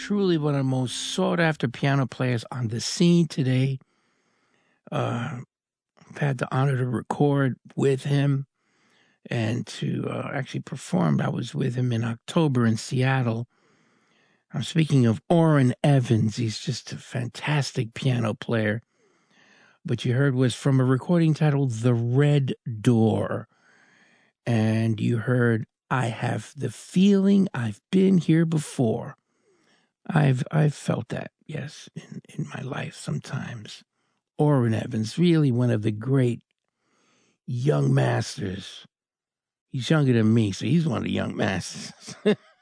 truly one of the most sought-after piano players on the scene today. I've had the honor to record with him and to actually perform. I was with him in October in Seattle. I'm speaking of Orrin Evans. He's just a fantastic piano player. What you heard was from a recording titled The Red Door. And you heard, I Have the Feeling I've Been Here Before. I've felt that, yes, in my life sometimes. Orrin Evans, really one of the great young masters. He's younger than me, so he's one of the young masters.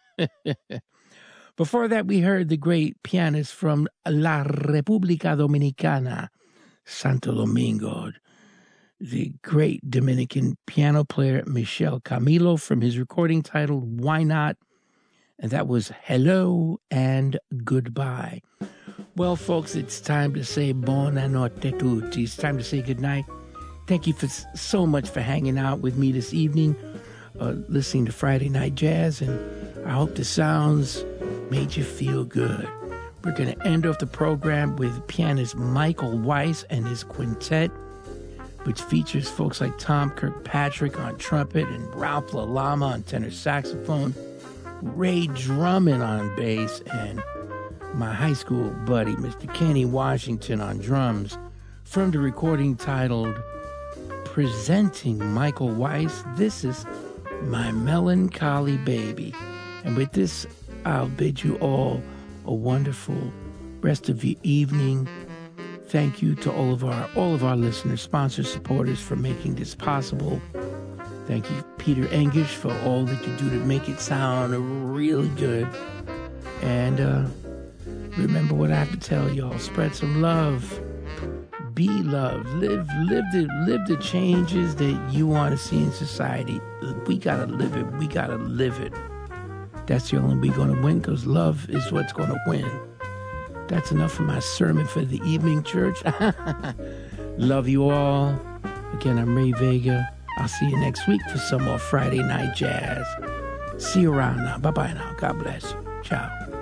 Before that, we heard the great pianist from La República Dominicana, Santo Domingo, the great Dominican piano player Michel Camilo from his recording titled Why Not? And that was Hello and Goodbye. Well, folks, it's time to say buonanotte tutti. It's time to say goodnight. Thank you so much for hanging out with me this evening, listening to Friday Night Jazz, and I hope the sounds made you feel good. We're going to end off the program with pianist Michael Weiss and his quintet, which features folks like Tom Kirkpatrick on trumpet and Ralph LaLama on tenor saxophone, Ray Drummond on bass, and my high school buddy, Mr. Kenny Washington on drums, from the recording titled Presenting Michael Weiss. This is My Melancholy Baby. And with this, I'll bid you all a wonderful rest of your evening. Thank you to all of our listeners, sponsors, supporters for making this possible. Thank you, Peter Engish, for all that you do to make it sound really good. And remember what I have to tell y'all. Spread some love. Be loved. Live the changes that you want to see in society. We gotta live it. We gotta live it. That's the only way we're gonna win, because love is what's gonna win. That's enough for my sermon for the evening, church. Love you all. Again, I'm Ray Vega. I'll see you next week for some more Friday Night Jazz. See you around now. Bye-bye now. God bless you. Ciao.